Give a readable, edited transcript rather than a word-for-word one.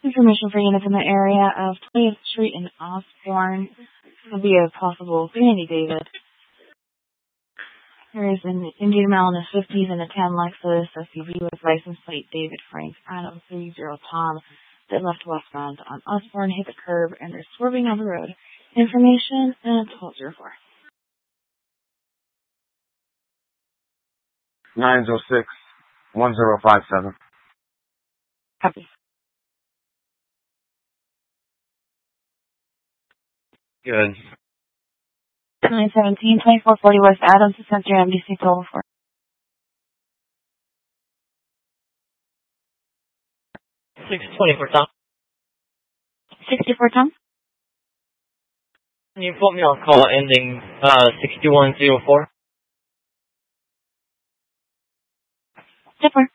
Information for units in the area of 20th Street in Osborne will be a possible Sandy David. There is an Indian male in his 50s and a 10 Lexus SUV with license plate David Frank Adam 30 Tom that left westbound on Osborne, hit the curb, and are swerving on the road. Information and 1204. 906-1057. Copy. Good. 917-2440 West Adams, Center MDC 1204. 624 Tom. 64 Tom? Can you put me on call ending 6104? Zipper.